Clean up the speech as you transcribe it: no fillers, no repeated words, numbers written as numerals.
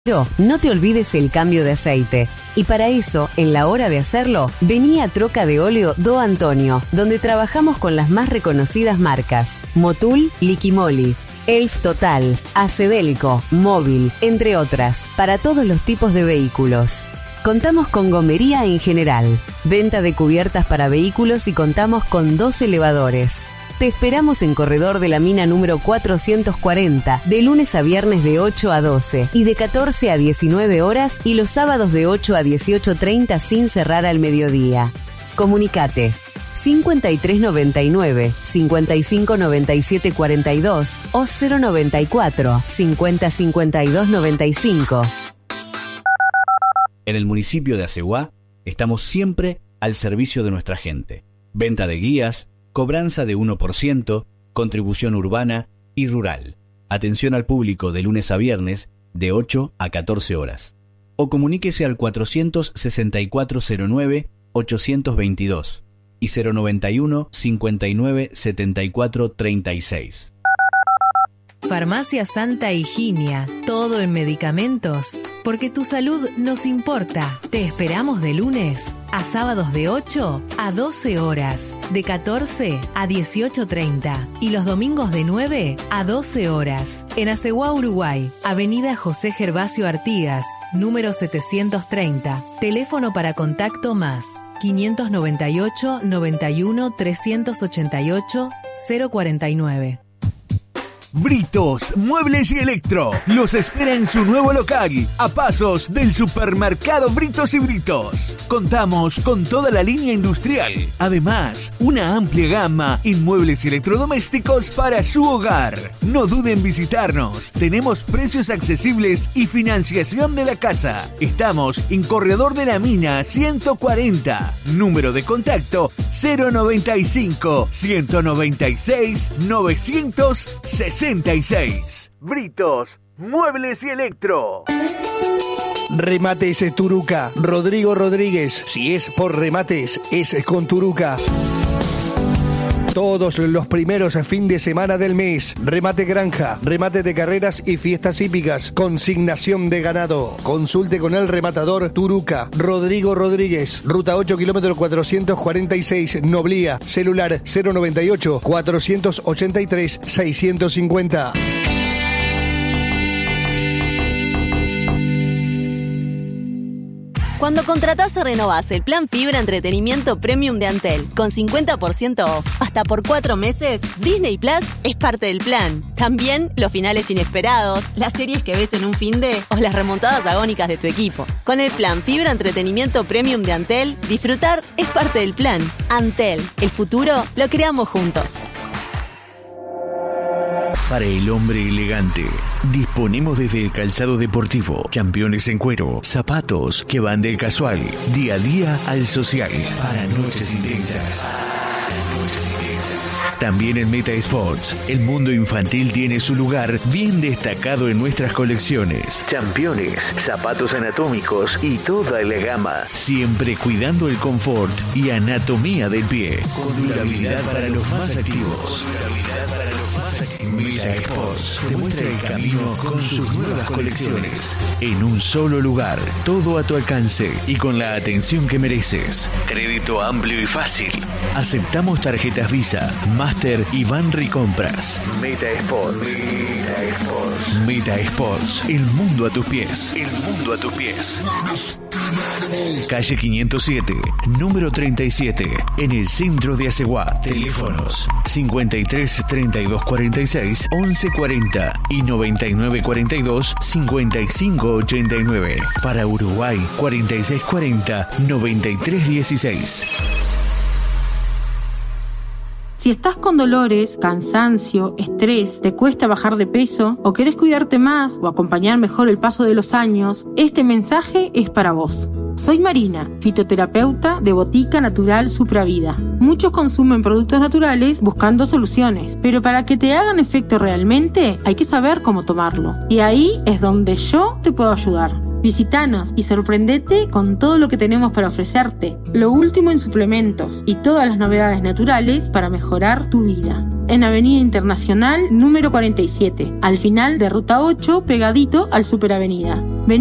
No te olvides el cambio de aceite. Y para eso, en la hora de hacerlo, vení a Troca de Óleo Do Antonio, donde trabajamos con las más reconocidas marcas: Motul, Liquimoli, Elf Total, Acedelco, Móvil, entre otras, para todos los tipos de vehículos. Contamos con gomería en general, venta de cubiertas para vehículos y contamos con 2 elevadores. Te esperamos en Corredor de la Mina número 440, de lunes a viernes de 8 a 12 y de 14 a 19 horas y los sábados de 8 a 18:30 sin cerrar al mediodía. Comunicate 5399 5597 42 o 094 50 52 95. En el municipio de Aceguá estamos siempre al servicio de nuestra gente. Venta de guías, cobranza de 1%, contribución urbana y rural. Atención al público de lunes a viernes de 8 a 14 horas. O comuníquese al 46409 822 y 091 59 74 36. Farmacia Santa Higinia, todo en medicamentos, porque tu salud nos importa. Te esperamos de lunes a sábados de 8 a 12 horas, de 14 a 18:30 y los domingos de 9 a 12 horas. En Aceguá, Uruguay, Avenida José Gervasio Artigas, número 730. Teléfono para contacto más 598 91 388 049. Britos, Muebles y Electro los espera en su nuevo local, a pasos del supermercado Britos y Britos. Contamos con toda la línea industrial, además una amplia gama en muebles y electrodomésticos para su hogar. No duden en visitarnos, tenemos precios accesibles y financiación de la casa. Estamos en Corredor de la Mina 140, número de contacto 095 196 966. Britos, Muebles y Electro. Remates Turuca, Rodrigo Rodríguez. Si es por remates, es con Turuca. Todos los primeros fin de semana del mes. Remate granja, remate de carreras y fiestas hípicas. Consignación de ganado. Consulte con el rematador Turuca, Rodrigo Rodríguez. Ruta 8, kilómetro 446, Noblía. Celular 098 483 650. Cuando contratás o renovás el plan Fibra Entretenimiento Premium de Antel con 50% off hasta por 4 meses, Disney Plus es parte del plan. También los finales inesperados, las series que ves en un finde o las remontadas agónicas de tu equipo. Con el plan Fibra Entretenimiento Premium de Antel, disfrutar es parte del plan. Antel, el futuro lo creamos juntos. Para el hombre elegante, disponemos desde el calzado deportivo, championes en cuero, zapatos que van del casual, día a día al social, para noches intensas. También en Meta Sports, el mundo infantil tiene su lugar bien destacado en nuestras colecciones. Championes, zapatos anatómicos y toda la gama, siempre cuidando el confort y anatomía del pie. Con durabilidad para los más activos. Meta Sports te muestra el camino con sus nuevas colecciones. En un solo lugar, todo a tu alcance y con la atención que mereces. Crédito amplio y fácil. Aceptamos tarjetas Visa, Master y Banri Compras. Meta Sports. Meta Sports. Meta Sports. El mundo a tus pies. El mundo a tus pies. Calle 507, número 37, en el centro de Aceguá. Teléfonos 53 32 46 11 40 y 99 42 55 89. Para Uruguay 46 40 93 16. Si estás con dolores, cansancio, estrés, te cuesta bajar de peso o querés cuidarte más o acompañar mejor el paso de los años, este mensaje es para vos. Soy Marina, fitoterapeuta de Botica Natural Supravida. Muchos consumen productos naturales buscando soluciones, pero para que te hagan efecto realmente hay que saber cómo tomarlo. Y ahí es donde yo te puedo ayudar. Visítanos y sorprendete con todo lo que tenemos para ofrecerte, lo último en suplementos y todas las novedades naturales para mejorar tu vida. en Avenida Internacional número 47, al final de Ruta 8, pegadito al Superavenida.